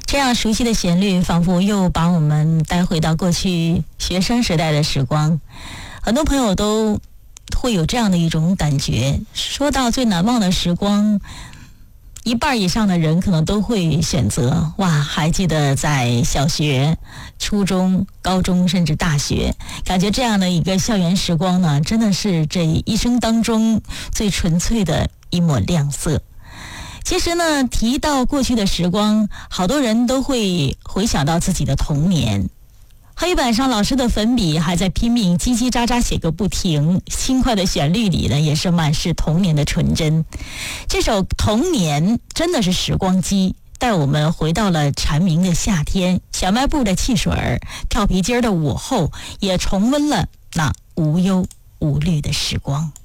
这样熟悉的旋律仿佛又把我们带回到过去学生时代的时光。很多朋友都会有这样的一种感觉，说到最难忘的时光，一半以上的人可能都会选择还记得在小学、初中、高中甚至大学，感觉这样的一个校园时光呢，真的是这一生当中最纯粹的一抹亮色。其实呢，提到过去的时光，好多人都会回想到自己的童年。黑板上老师的粉笔还在拼命叽叽喳喳写个不停，轻快的旋律里呢，也是满是童年的纯真。这首《童年》真的是时光机，带我们回到了蝉鸣的夏天，小卖部的汽水儿，跳皮筋的午后，也重温了那无忧无虑的时光。